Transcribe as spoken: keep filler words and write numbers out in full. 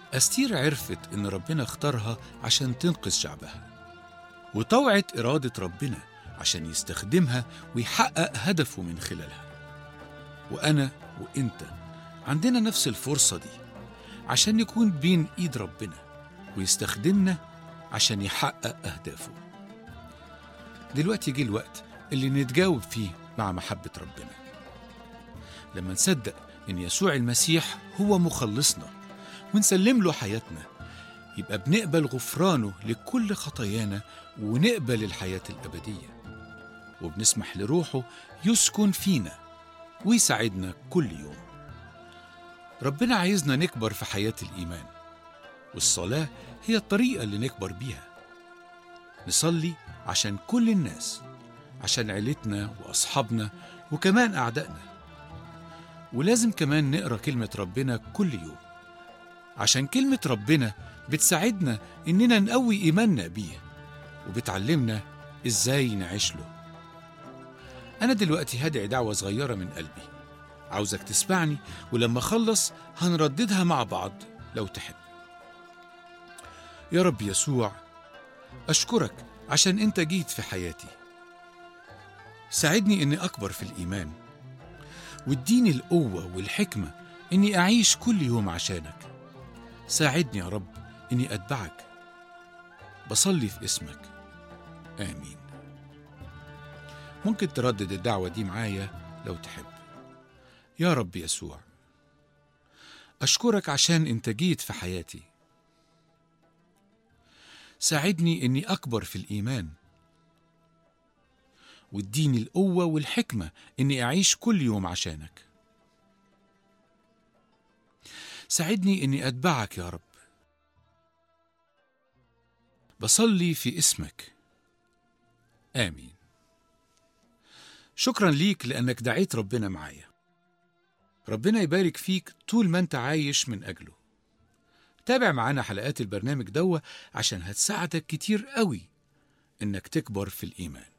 أستير عرفت إن ربنا اختارها عشان تنقذ شعبها، وطوعت إرادة ربنا عشان يستخدمها ويحقق هدفه من خلالها. وأنا وإنت عندنا نفس الفرصة دي عشان نكون بين إيد ربنا ويستخدمنا عشان يحقق أهدافه. دلوقتي جه الوقت اللي نتجاوب فيه مع محبة ربنا. لما نصدق إن يسوع المسيح هو مخلصنا ونسلم له حياتنا، يبقى بنقبل غفرانه لكل خطايانا ونقبل الحياة الأبدية، وبنسمح لروحه يسكن فينا ويساعدنا كل يوم. ربنا عايزنا نكبر في حياة الإيمان، والصلاة هي الطريقة اللي نكبر بيها. نصلي عشان كل الناس، عشان عيلتنا وأصحابنا وكمان أعدائنا. ولازم كمان نقرأ كلمة ربنا كل يوم، عشان كلمة ربنا بتساعدنا إننا نقوي إيماننا بيه، وبتعلمنا إزاي نعيش له. أنا دلوقتي هدعي دعوة صغيرة من قلبي، عاوزك تسمعني، ولما أخلص هنرددها مع بعض لو تحب. يا رب يسوع، أشكرك عشان أنت جيت في حياتي. ساعدني إني أكبر في الإيمان، واديني القوة والحكمة إني أعيش كل يوم عشانك. ساعدني يا رب إني أتبعك. بصلي في اسمك، آمين. ممكن تردد الدعوة دي معايا لو تحب. يا رب يسوع، أشكرك عشان أنت جيت في حياتي. ساعدني إني أكبر في الإيمان، واديني القوة والحكمة إني أعيش كل يوم عشانك. ساعدني إني أتبعك يا رب. بصلي في اسمك، آمين. شكرا ليك لأنك دعيت ربنا معايا. ربنا يبارك فيك طول ما أنت عايش من أجله. تابع معانا حلقات البرنامج دوا عشان هتساعدك كتير قوي إنك تكبر في الإيمان.